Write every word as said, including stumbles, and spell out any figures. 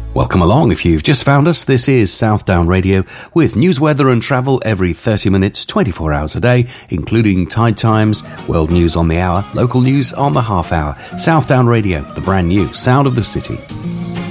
Welcome along if you've just found us. This is Southdown Radio with news, weather and travel every thirty minutes, twenty-four hours a day, including tide times, world news on the hour, local news on the half hour. Southdown Radio, the brand new sound of the city.